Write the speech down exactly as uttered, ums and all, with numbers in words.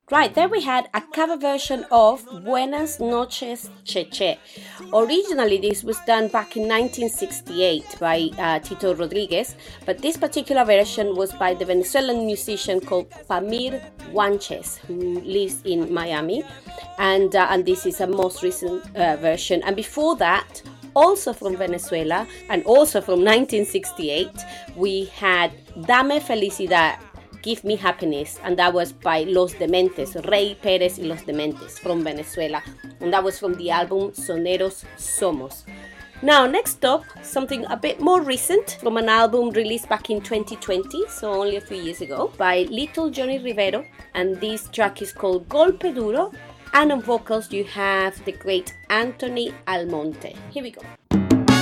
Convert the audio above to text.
Right, there we had a cover version of Buenas noches, Cheche. Originally, this was done back in nineteen sixty-eight by uh, Tito Rodriguez, but this particular version was by the Venezuelan musician called Pamir Wanches, who lives in Miami, and, uh, and this is a most recent uh, version. And before that, also from Venezuela, and also from nineteen sixty-eight, we had Dame Felicidad, Give Me Happiness, and that was by Los Dementes, Rey Pérez y Los Dementes from Venezuela, and that was from the album Soneros Somos. Now, next up, something a bit more recent from an album released back in twenty twenty, so only a few years ago, by Little Johnny Rivero, and this track is called Golpe Duro, and on vocals you have the great Anthony Almonte. Here we go.